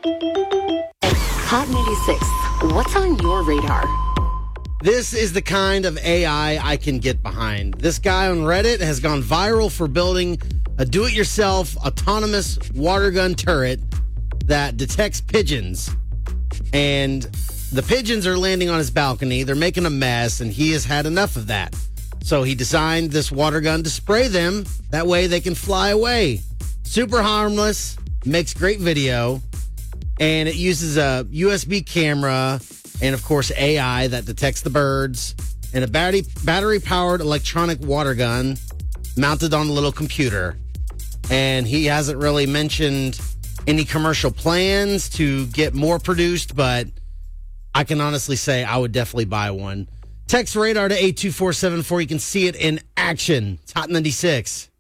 Hot 96. What's on your radar? This is the kind of AI I can get behind. This guy on Reddit has gone viral for building a do-it-yourself autonomous water gun turret that detects pigeons. And the pigeons are landing on his balcony. They're making a mess, and he has had enough of that. So he designed this water gun to spray them. That way they can fly away. Super harmless, makes great video, and it uses a USB camera and, of course, AI that detects the birds, and a battery-powered electronic water gun mounted on a little computer. And he hasn't really mentioned any commercial plans to get more produced, but I can honestly say I would definitely buy one. Text Radar to 82474. You can see it in action. It's Hot 96.